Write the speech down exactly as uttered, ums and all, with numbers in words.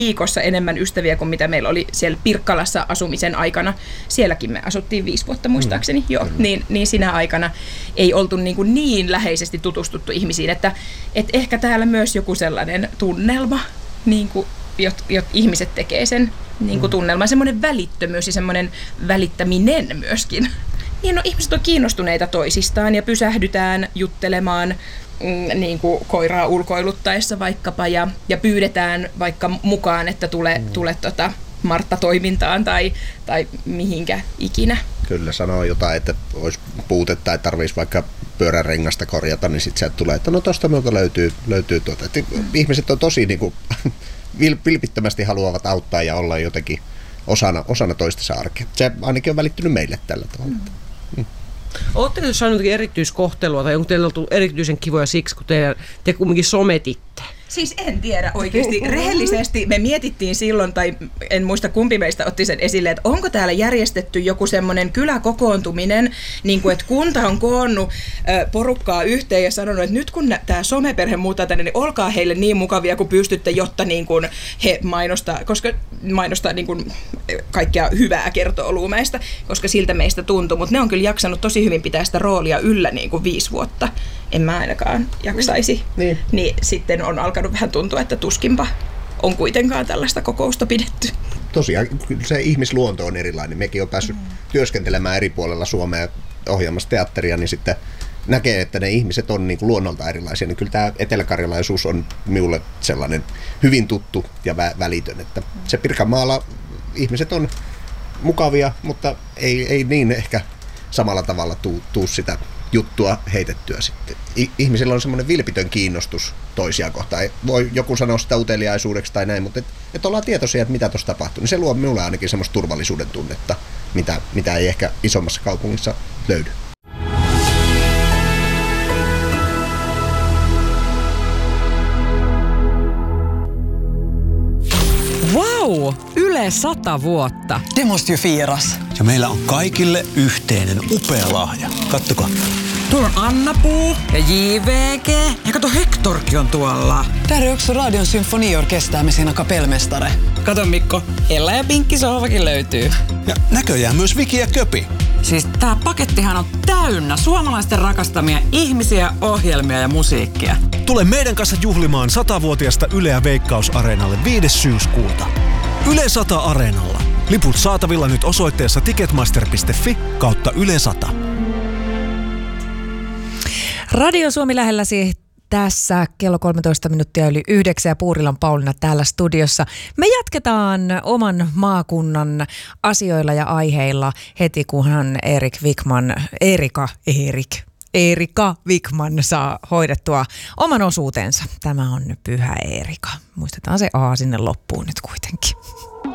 viikossa enemmän ystäviä kuin mitä meillä oli siellä Pirkkalassa asumisen aikana. Sielläkin me asuttiin viisi vuotta muistaakseni, mm. joo. Niin, niin sinä aikana ei oltu niin, kuin niin läheisesti tutustuttu ihmisiin, että et ehkä täällä myös joku sellainen tunnelma, niin kuin, jot, jot ihmiset tekee sen niin kuin tunnelman, semmoinen välittömyys ja semmoinen välittäminen myöskin. Niin no, ihmiset on kiinnostuneita toisistaan ja pysähdytään juttelemaan mm, niin kuin koiraa ulkoiluttaessa vaikkapa ja, ja pyydetään vaikka mukaan, että tule, mm. tule tota Martta-toimintaan tai, tai mihinkä ikinä. Kyllä, sanoo jotain, että olisi puutetta, että tarvitsisi vaikka pyörärengasta korjata, niin sitten sieltä tulee, että no tosta minulta löytyy, löytyy tuota. Että mm. ihmiset on tosi niin kuin, vilpittömästi haluavat auttaa ja olla jotenkin osana, osana toistensa arkea. Se ainakin on välittynyt meille tällä tavalla. Mm. Mm. Oletteko te saanut erityiskohtelua tai onko teillä oltu erityisen kivoja siksi, kun te, te kumminkin sometitte? Siis en tiedä oikeasti. Rehellisesti me mietittiin silloin, tai en muista kumpi meistä otti sen esille, että onko täällä järjestetty joku semmoinen kyläkokoontuminen, niin kuin että kunta on koonnut porukkaa yhteen ja sanonut, että nyt kun tämä someperhe muuttaa tänne, niin olkaa heille niin mukavia kuin pystytte, jotta niin kuin he mainostaa, koska mainostaa niin kuin kaikkea hyvää kertoo Luumäestä, koska siltä meistä tuntuu, mutta ne on kyllä jaksanut tosi hyvin pitää sitä roolia yllä niin kuin viisi vuotta. En mä ainakaan jaksaisi. Niin. Niin sitten on alkanut vähän tuntua, että tuskinpa on kuitenkaan tällaista kokousta pidetty. Tosiaan se ihmisluonto on erilainen. Mekin on päässyt mm. työskentelemään eri puolella Suomea ohjaamassa teatteria, niin sitten näkee, että ne ihmiset on niin kuin luonnolta erilaisia. Niin kyllä tämä eteläkarjalaisuus on minulle sellainen hyvin tuttu ja vä- välitön. Että se Pirkanmaalla ihmiset on mukavia, mutta ei, ei niin ehkä samalla tavalla tuu, tuu sitä juttua heitettyä sitten. Ihmisillä on semmoinen vilpitön kiinnostus toisia kohtaan. Voi joku sanoa sitä uteliaisuudeksi tai näin, mutta et, et ollaan tietoisia, että mitä tuossa tapahtuu. Niin se luo minulle ainakin semmoista turvallisuuden tunnetta, mitä, mitä ei ehkä isommassa kaupungissa löydy. Wow! Yle sata vuotta. Det måste ju firas. Ja meillä on kaikille yhteinen upea lahja. Kattokaa. Tuolla on Anna-Puu ja J V G. Ja kato, Hectorkin on tuolla. Där är också Radion symfoniorkester med sina kapellmästare. Kato Mikko, Ella ja Pinkki sohvakin löytyy. Ja näköjään myös Viki ja Köpi. Siis tää pakettihan on täynnä suomalaisten rakastamia ihmisiä, ohjelmia ja musiikkia. Tule meidän kanssa juhlimaan satavuotiasta Yleä Veikkaus-areenalle viides syyskuuta. Yle sata Areenalla. Liput saatavilla nyt osoitteessa ticketmaster piste fi kautta Yle sata. Radio Suomi lähelläsi tässä kello kolmetoista minuuttia yli yhdeksän ja Puurilan Pauliina täällä studiossa. Me jatketaan oman maakunnan asioilla ja aiheilla heti, kunhan Erik Wickman, Erika, Erik, Erika Wickman saa hoidettua oman osuutensa. Tämä on Pyhä Erika. Muistetaan se A sinne loppuun nyt kuitenkin.